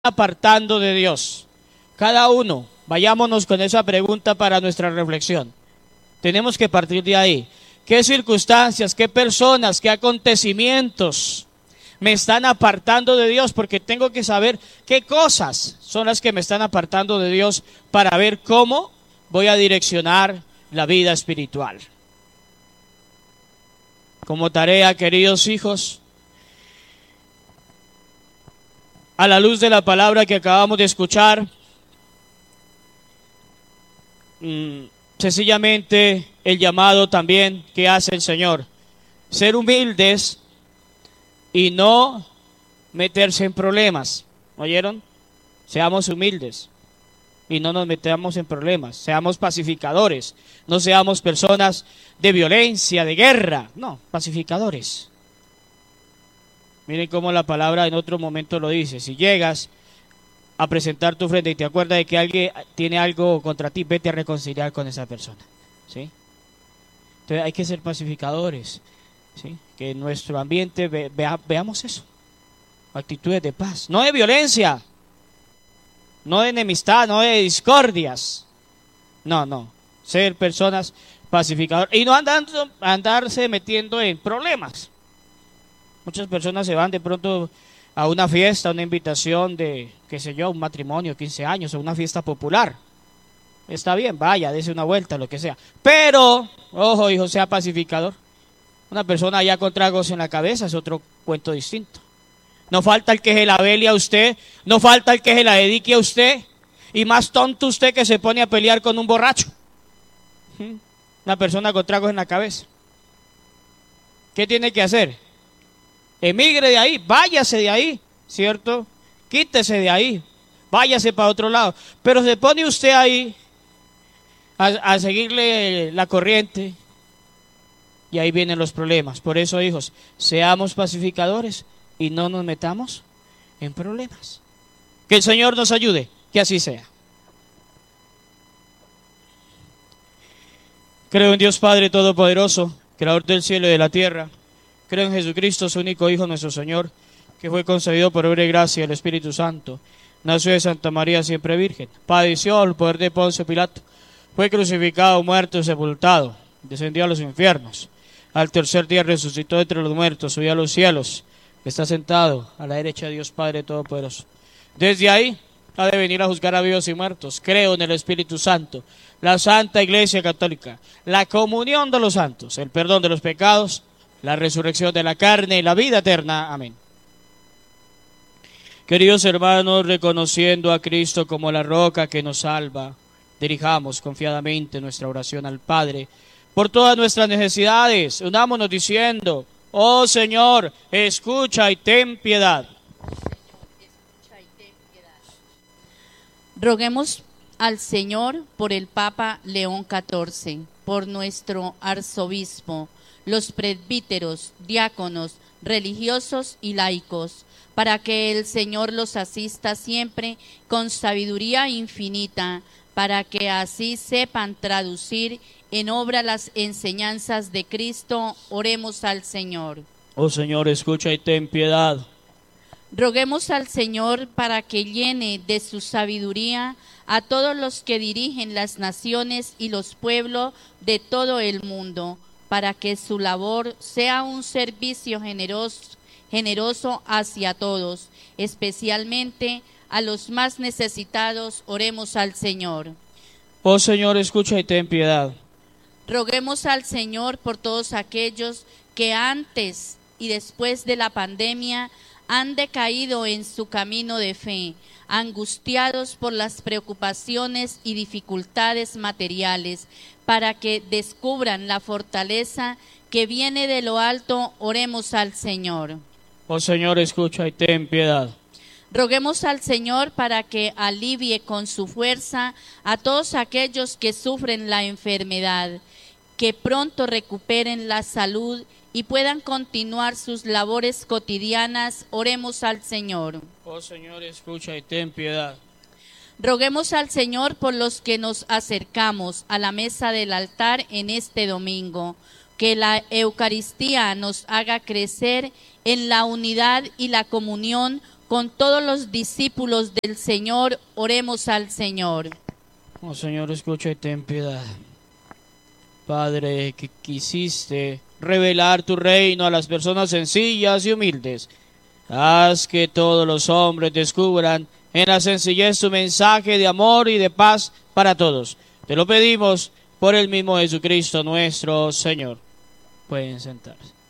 apartando de Dios? Cada uno, vayámonos con esa pregunta para nuestra reflexión. Tenemos que partir de ahí. ¿Qué circunstancias, qué personas, qué acontecimientos me están apartando de Dios? Porque tengo que saber qué cosas son las que me están apartando de Dios para ver cómo voy a direccionar la vida espiritual. Como tarea, queridos hijos, a la luz de la palabra que acabamos de escuchar, sencillamente el llamado también que hace el Señor, ser humildes y no meterse en problemas. ¿Oyeron? Seamos humildes y no nos metamos en problemas, seamos pacificadores, no seamos personas de violencia, de guerra, no, pacificadores. Miren cómo la palabra en otro momento lo dice: si llegas a presentar tu ofrenda y te acuerdas de que alguien tiene algo contra ti, vete a reconciliar con esa persona, ¿sí? Entonces hay que ser pacificadores, ¿sí? Que en nuestro ambiente veamos eso, actitudes de paz, no de violencia, no de enemistad, no de discordias, no, ser personas pacificadoras y no andarse metiendo en problemas. Muchas personas se van de pronto a una fiesta, a una invitación de, qué sé yo, un matrimonio, 15 años, o una fiesta popular. Está bien, vaya, dése una vuelta, lo que sea. Pero, ojo, hijo, sea pacificador. Una persona ya con tragos en la cabeza es otro cuento distinto. No falta el que se la vele a usted, no falta el que se la dedique a usted, y más tonto usted que se pone a pelear con un borracho. Una persona con tragos en la cabeza. ¿Qué tiene que hacer? Emigre de ahí, váyase de ahí, ¿cierto? Quítese de ahí, váyase para otro lado. Pero se pone usted ahí a seguirle la corriente y ahí vienen los problemas. Por eso, hijos, seamos pacificadores y no nos metamos en problemas. Que el Señor nos ayude, que así sea. Creo en Dios Padre Todopoderoso, Creador del cielo y de la tierra. Creo en Jesucristo, su único Hijo, nuestro Señor, que fue concebido por obra y gracia del Espíritu Santo. Nació de Santa María, siempre virgen. Padeció al poder de Poncio Pilato. Fue crucificado, muerto y sepultado. Descendió a los infiernos. Al tercer día resucitó entre los muertos, subió a los cielos. Está sentado a la derecha de Dios Padre Todopoderoso. Desde ahí ha de venir a juzgar a vivos y muertos. Creo en el Espíritu Santo, la Santa Iglesia Católica, la comunión de los santos, el perdón de los pecados, la resurrección de la carne y la vida eterna. Amén. Queridos hermanos, reconociendo a Cristo como la roca que nos salva, dirijamos confiadamente nuestra oración al Padre por todas nuestras necesidades. Unámonos diciendo: oh Señor, escucha y ten piedad. Roguemos al Señor por el Papa León XIV, por nuestro arzobispo, los presbíteros, diáconos, religiosos y laicos, para que el Señor los asista siempre con sabiduría infinita, para que así sepan traducir en obra las enseñanzas de Cristo. Oremos al Señor. Oh Señor, escucha y ten piedad. Roguemos al Señor para que llene de su sabiduría a todos los que dirigen las naciones y los pueblos de todo el mundo, para que su labor sea un servicio generoso hacia todos, especialmente a los más necesitados. Oremos al Señor. Oh Señor, escucha y ten piedad. Roguemos al Señor por todos aquellos que antes y después de la pandemia han decaído en su camino de fe, angustiados por las preocupaciones y dificultades materiales, para que descubran la fortaleza que viene de lo alto. Oremos al Señor. Oh Señor, escucha y ten piedad. Roguemos al Señor para que alivie con su fuerza a todos aquellos que sufren la enfermedad, que pronto recuperen la salud y puedan continuar sus labores cotidianas. Oremos al Señor. Oh Señor, escucha y ten piedad. Roguemos al Señor por los que nos acercamos a la mesa del altar en este domingo, que la Eucaristía nos haga crecer en la unidad y la comunión con todos los discípulos del Señor, oremos al Señor. Oh Señor, escucha y ten piedad. Padre, que quisiste revelar tu reino a las personas sencillas y humildes, haz que todos los hombres descubran en la sencillez tu mensaje de amor y de paz para todos. Te lo pedimos por el mismo Jesucristo nuestro Señor. Pueden sentarse.